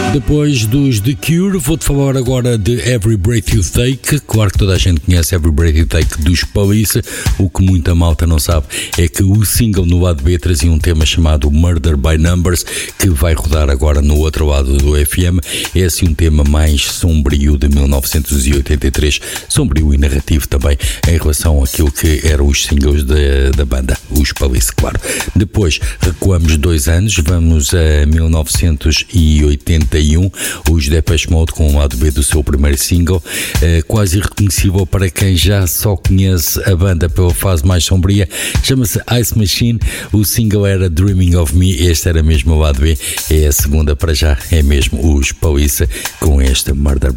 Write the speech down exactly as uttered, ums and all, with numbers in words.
Depois dos The Cure, vou-te falar agora de Every Breath You Take. Claro que toda a gente conhece Every Breath You Take dos Police. O que muita malta não sabe é que o single no lado B trazia um tema chamado Murder by Numbers, que vai rodar agora no outro lado do F M. É assim um tema mais sombrio de mil novecentos e oitenta e três, sombrio e narrativo também em relação àquilo que eram os singles da, da banda, os Police, claro. Depois recuamos dois anos, vamos a mil novecentos e oitenta e um, os Depeche Mode com o lado B do seu primeiro single, eh, quase irreconhecível para quem já só conhece a banda pela fase mais sombria, chama-se Ice Machine. O single era Dreaming of Me, este era mesmo o lado B, é a segunda para já, é mesmo os Police com este Murder